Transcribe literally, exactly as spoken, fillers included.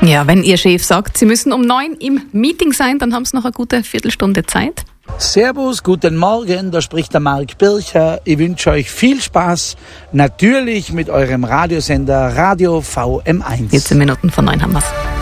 Ja, wenn Ihr Chef sagt, Sie müssen um neun im Meeting sein, dann haben Sie noch eine gute Viertelstunde Zeit. Servus, guten Morgen, da spricht der Marc Bircher. Ich wünsche euch viel Spaß, natürlich mit eurem Radiosender Radio V M eins. vierzehn Minuten vor neun haben wir's.